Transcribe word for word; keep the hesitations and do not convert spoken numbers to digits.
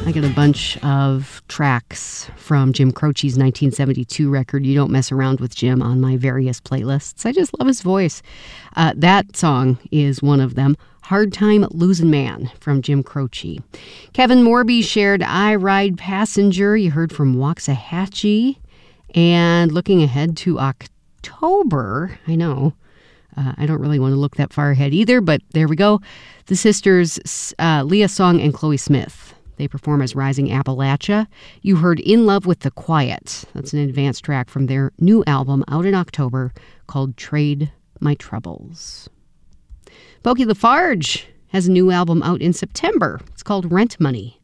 I got a bunch of tracks from Jim Croce's nineteen seventy-two record, You Don't Mess Around with Jim, on my various playlists. I just love his voice. Uh, that song is one of them. Hard Time Losing Man from Jim Croce. Kevin Morby shared I Ride Passenger. You heard from Waxahachie. And looking ahead to October, I know, uh, I don't really want to look that far ahead either, but there we go. The sisters, uh, Leah Song and Chloe Smith. They perform as Rising Appalachia. You heard In Love with the Quiet. That's an advanced track from their new album out in October called Trade My Troubles. Pokey LaFarge has a new album out in September. It's called Rent Money.